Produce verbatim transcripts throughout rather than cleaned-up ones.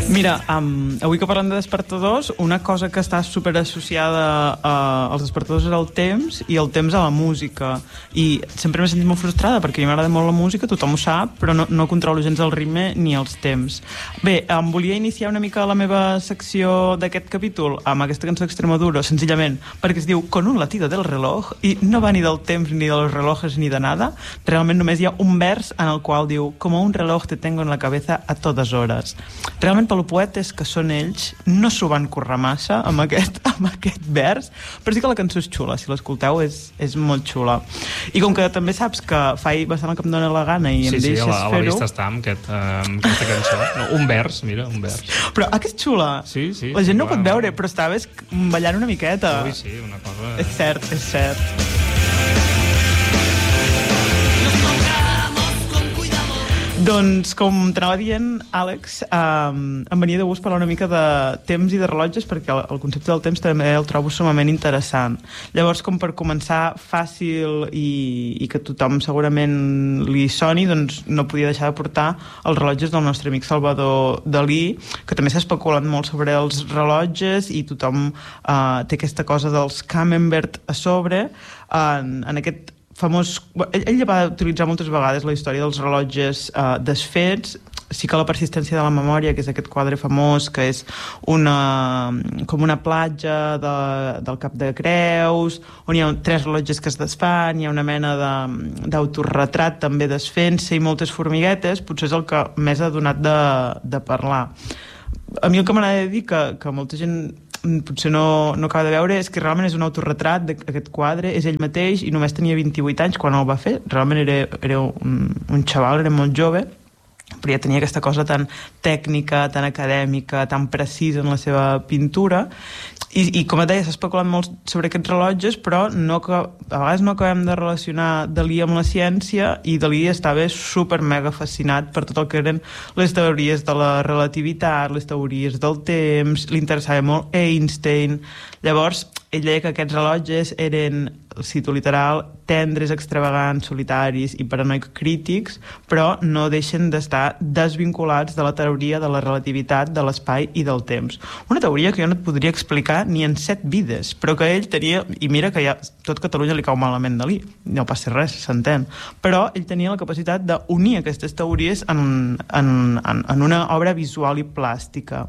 Mira, um, avui que parlem de despertadors, una cosa que està super associada uh, als despertadors és el temps i el temps a la música. I sempre m'he sentit molt frustrada perquè a mi m'agrada molt la música, tothom ho sap, però no, no controlo gens el ritme ni els temps. Bé, em volia iniciar una mica la meva secció d'aquest capítol amb aquesta cançó d'Extremadura, senzillament perquè es diu Con un latido del reloj i no va ni del temps ni dels relojes ni de nada. Realment només hi ha un vers en el qual diu Como un reloj te tengo en la cabeza a todas horas. Realment pel poetes que són ells no s'ho van currar massa amb aquest, amb aquest vers, però sí que la cançó és xula, si l'escolteu és, és molt xula. I com que també saps que faig bastant el que em dóna la gana i em sí, deixes sí, a la, a la fer-ho... vista està amb, aquest, uh, amb aquesta cançó. No, un vers, mira, un vers. Però ah, que és xula. Sí, sí. La gent no ho pot clar. veure, però estaves ballant una miqueta. Ui, sí, una cosa... És cert, és cert. Doncs, com t'anava dient, Àlex, eh, em venia de gust parlar una mica de temps i de rellotges perquè el, el concepte del temps també el trobo sumament interessant. Llavors, com per començar fàcil i, i que tothom segurament li soni, doncs no podia deixar de portar els rellotges del nostre amic Salvador Dalí, que també s'ha especulat molt sobre els rellotges i tothom eh, té aquesta cosa dels Camembert a sobre, en, en aquest famós... Ell, ell va utilitzar moltes vegades la història dels rellotges eh, desfets. Sí que la persistència de la memòria, que és aquest quadre famós, que és una, com una platja de, del Cap de Creus, on hi ha tres rellotges que es desfan, hi ha una mena d'autorretrat també desfent-se i moltes formiguetes, potser és el que més ha donat de, de parlar. A mi el que m'agrada dir que, que molta gent potser no, no acaba de veure és que realment és un autorretrat d'aquest quadre, és ell mateix i només tenia vint-i-vuit anys quan el va fer, realment era, era un, un xaval, era molt jove, però ja tenia aquesta cosa tan tècnica, tan acadèmica, tan precisa en la seva pintura. I, i com et deia, s'ha especulat molt sobre aquests rellotges, però no que, a vegades no acabem de relacionar Dalí amb la ciència, i Dalí estava super mega fascinat per tot el que eren les teories de la relativitat, les teories del temps, li interessava molt Einstein. Llavors, ell deia que aquests rellotges eren, cito literal, tendres, extravagants, solitaris i paranoic crítics, però no deixen d'estar desvinculats de la teoria de la relativitat, de l'espai i del temps. Una teoria que jo no et podria explicar ni en set vides, però que ell tenia, i mira que ja tot Catalunya li cau malament Dalí, no passa res, s'entén, però ell tenia la capacitat d'unir aquestes teories en, en, en, en una obra visual i plàstica.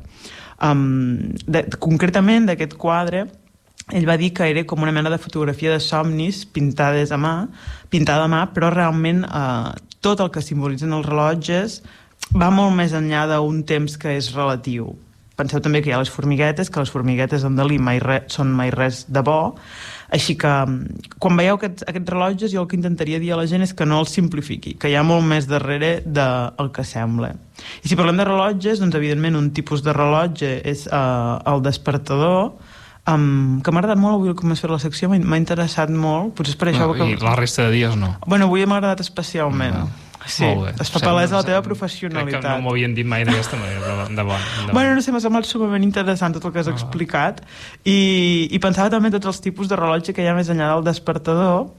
Um, de, concretament, d'aquest quadre, ell va dir que era com una mena de fotografia de somnis pintades a mà, pintada a mà, però realment eh, tot el que simbolitzen els rellotges va molt més enllà d'un temps que és relatiu. Penseu també que hi ha les formiguetes, que les formiguetes en Dalí mai re, són mai res de bo, així que quan veieu aquests, aquests rellotges jo el que intentaria dir a la gent és que no els simplifiqui, que hi ha molt més darrere del que sembla. I si parlem de rellotges, doncs evidentment un tipus de rellotge és eh, el despertador, Um, que m'ha agradat molt avui com has fet la secció, m'ha interessat molt, potser és per això no, que... I la resta de dies no. Bueno, avui m'ha agradat especialment. No. Sí, espapalesa la teva professionalitat. Crec que no m'ho havien dit mai d'aquesta manera, però de bon. De bon. Bueno, no sé, m'ha semblat sumament interessant tot el que has ah. explicat i, i pensava també en tots els tipus de rellotge que hi ha més enllà del despertador.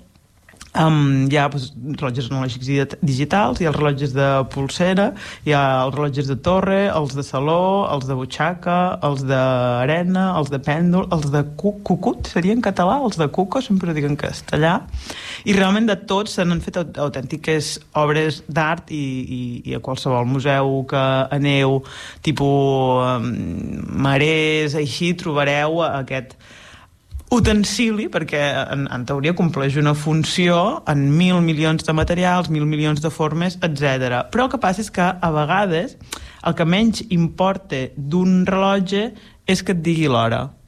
Um, hi ha pues, rellotges analògics i digitals, hi ha els rellotges de pulsera, hi ha els rellotges de torre, els de saló, els de butxaca, els d'arena, els de pèndol, els de cu cucut, seria en català, els de cuco, sempre ho dic en castellà, i realment de tots se n'han fet autèntiques obres d'art i, i, i a qualsevol museu que aneu, tipus um, marès, així, trobareu aquest utensili, perquè en, en teoria compleix una funció en mil milions de materials, mil milions de formes, etcètera. Però el que passa és que a vegades el que menys importa d'un rellotge és que et digui l'hora.